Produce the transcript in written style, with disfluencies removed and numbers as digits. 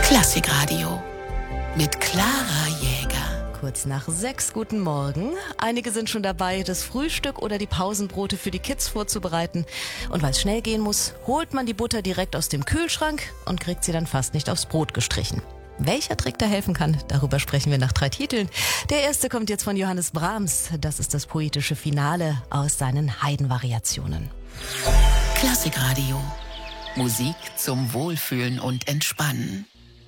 Klassikradio mit Clara Jäger. Kurz nach 6, guten Morgen. Einige sind schon dabei, das Frühstück oder die Pausenbrote für die Kids vorzubereiten. Und weil es schnell gehen muss, holt man die Butter direkt aus dem Kühlschrank und kriegt sie dann fast nicht aufs Brot gestrichen. Welcher Trick da helfen kann, darüber sprechen wir nach 3 Titeln. Der erste kommt jetzt von Johannes Brahms. Das ist das poetische Finale aus seinen Haydn-Variationen. Klassikradio. Musik zum Wohlfühlen und Entspannen.